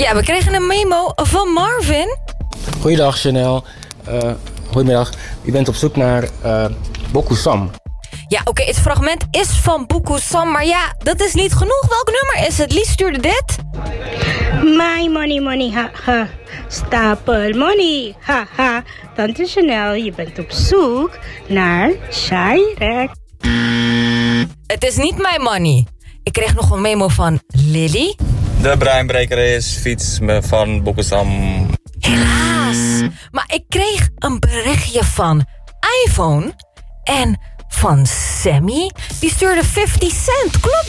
Ja, we kregen een memo van Marvin. Goeiedag Chanel. Goedemiddag. U bent op zoek naar Bokusam. Ja, oké, het fragment is van Bokusam, maar ja, dat is niet genoeg. Welk nummer is het? Lies stuurde dit. My money, ha, ha. Stapel money, ha, ha. Tante Chanel, je bent op zoek naar Shirek. Het is niet mijn money. Ik kreeg nog een memo van Lily. De breinbreker is fiets van Bokusam. Helaas. Maar ik kreeg een berichtje van iPhone en van Sammy. Die stuurde 50 cent. Klopt